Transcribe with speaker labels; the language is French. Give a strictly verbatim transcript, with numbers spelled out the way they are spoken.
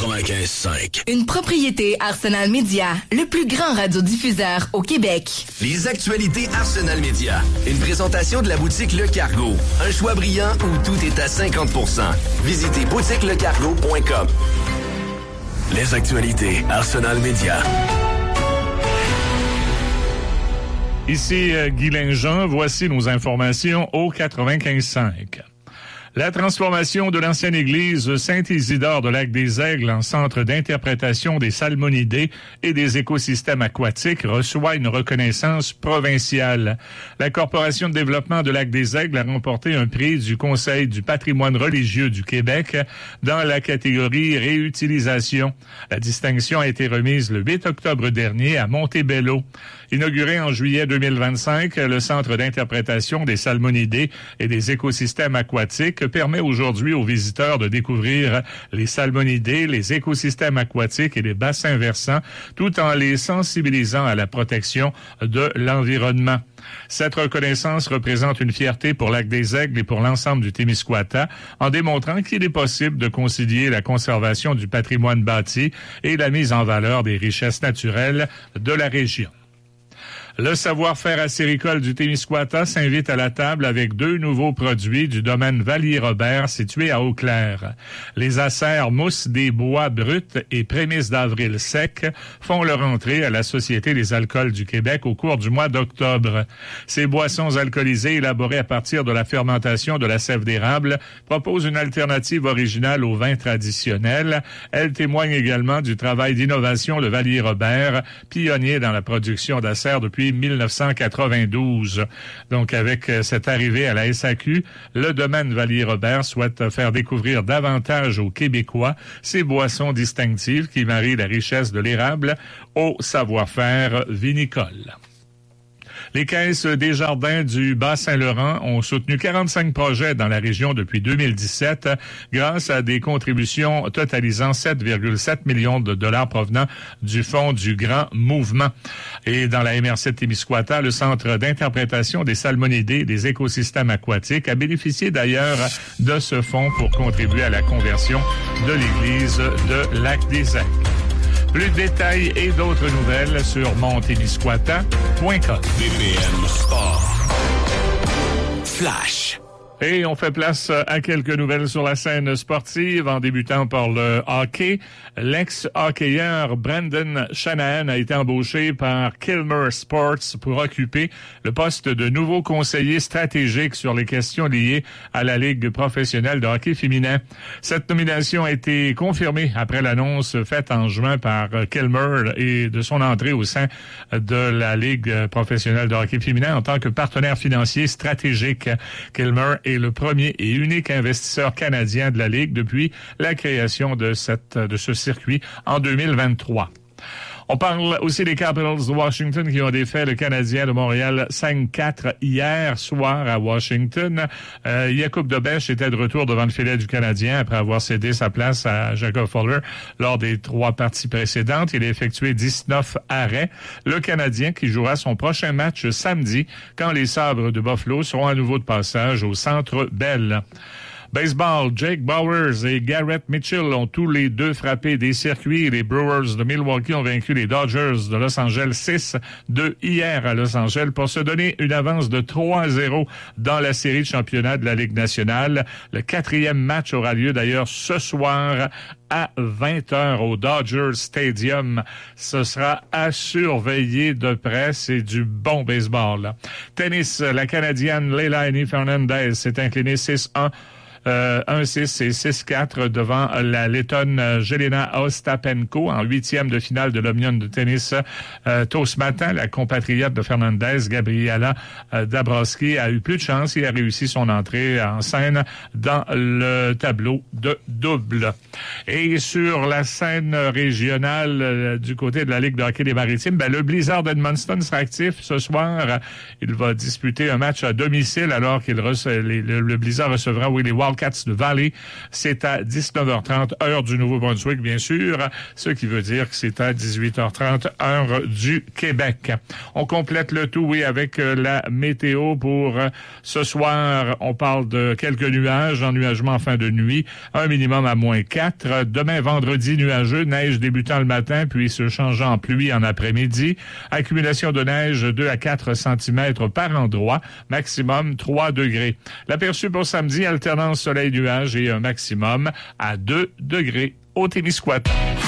Speaker 1: quatre-vingt-quinze cinq.
Speaker 2: Une propriété Arsenal Media, le plus grand radiodiffuseur au Québec.
Speaker 1: Les actualités Arsenal Media. Une présentation de la boutique Le Cargo. Un choix brillant où tout est à cinquante pour cent. Visitez boutique le cargo point com. Les actualités Arsenal Media.
Speaker 3: Ici euh, Guy Linjean, voici nos informations au quatre-vingt-quinze cinq. La transformation de l'ancienne église Saint-Isidore de Lac-des-Aigles en centre d'interprétation des salmonidés et des écosystèmes aquatiques reçoit une reconnaissance provinciale. La Corporation de développement de Lac-des-Aigles a remporté un prix du Conseil du patrimoine religieux du Québec dans la catégorie réutilisation. La distinction a été remise le huit octobre dernier à Montebello. Inauguré en juillet deux mille vingt-cinq, le centre d'interprétation des salmonidés et des écosystèmes aquatiques permet aujourd'hui aux visiteurs de découvrir les salmonidés, les écosystèmes aquatiques et les bassins versants, tout en les sensibilisant à la protection de l'environnement. Cette reconnaissance représente une fierté pour Lac-des-Aigles et pour l'ensemble du Témiscouata, en démontrant qu'il est possible de concilier la conservation du patrimoine bâti et la mise en valeur des richesses naturelles de la région. Le savoir-faire acéricole du Témiscouata s'invite à la table avec deux nouveaux produits du domaine Vallier-Robert situé à Eau-Claire. Les acères mousse des bois bruts et prémices d'avril sec font leur entrée à la Société des alcools du Québec au cours du mois d'octobre. Ces boissons alcoolisées élaborées à partir de la fermentation de la sève d'érable proposent une alternative originale au vin traditionnel. Elles témoignent également du travail d'innovation de Vallier-Robert, pionnier dans la production d'acères depuis mille neuf cent quatre-vingt-douze. Donc, avec cette arrivée à la S A Q, le domaine Vallier-Robert souhaite faire découvrir davantage aux Québécois ces boissons distinctives qui marient la richesse de l'érable au savoir-faire vinicole. Les caisses des jardins du Bas-Saint-Laurent ont soutenu quarante-cinq projets dans la région depuis deux mille dix-sept grâce à des contributions totalisant sept virgule sept millions de dollars provenant du Fonds du Grand Mouvement. Et dans la M R C de Témiscouata, le Centre d'interprétation des salmonidés et des écosystèmes aquatiques a bénéficié d'ailleurs de ce fonds pour contribuer à la conversion de l'église de Lac-des-Aigles. Plus de détails et d'autres nouvelles sur mon témiscouata point com.
Speaker 1: B P M Sport. Flash.
Speaker 3: Et on fait place à quelques nouvelles sur la scène sportive en débutant par le hockey. L'ex-hockeyeur Brendan Shanahan a été embauché par Kilmer Sports pour occuper le poste de nouveau conseiller stratégique sur les questions liées à la Ligue professionnelle de hockey féminin. Cette nomination a été confirmée après l'annonce faite en juin par Kilmer et de son entrée au sein de la Ligue professionnelle de hockey féminin en tant que partenaire financier stratégique. Kilmer est le premier et unique investisseur canadien de la Ligue depuis la création de cette de ce circuit en deux mille vingt-trois. On parle aussi des Capitals de Washington qui ont défait le Canadien de Montréal cinq quatre hier soir à Washington. Euh, Jakub Dobeš était de retour devant le filet du Canadien après avoir cédé sa place à Jacob Fowler lors des trois parties précédentes. Il a effectué dix-neuf arrêts. Le Canadien qui jouera son prochain match samedi quand les Sabres de Buffalo seront à nouveau de passage au Centre Bell. Baseball, Jake Bowers et Garrett Mitchell ont tous les deux frappé des circuits. Les Brewers de Milwaukee ont vaincu les Dodgers de Los Angeles six deux hier à Los Angeles pour se donner une avance de trois à zéro dans la série de championnat de la Ligue nationale. Le quatrième match aura lieu d'ailleurs ce soir à vingt heures au Dodger Stadium. Ce sera à surveiller de près. C'est du bon baseball. Tennis, la Canadienne Leilani Fernandez s'est inclinée six un. Euh, un six et six quatre devant la Lettonne Jelena Ostapenko en huitième de finale de l'Omnium de tennis euh, tôt ce matin. La compatriote de Fernandez, Gabriela euh, Dabrowski, a eu plus de chance. Il a réussi son entrée en scène dans le tableau de double. Et sur la scène régionale euh, du côté de la Ligue de hockey des Maritimes, ben, le Blizzard d'Edmundston sera actif ce soir. Il va disputer un match à domicile alors qu'il rece- les, le, le Blizzard recevra Willie Walker Wildcats de Valley. C'est à dix-neuf heures trente, heure du Nouveau-Brunswick, bien sûr, ce qui veut dire que c'est à dix-huit heures trente, heure du Québec. On complète le tout, oui, avec la météo pour ce soir. On parle de quelques nuages, ennuagement en fin de nuit, un minimum à moins quatre. Demain, vendredi, nuageux, neige débutant le matin, puis se changeant en pluie en après-midi. Accumulation de neige deux à quatre centimètres par endroit, maximum trois degrés. L'aperçu pour samedi, alternance soleil-nuage et un maximum à deux degrés au Témiscouata.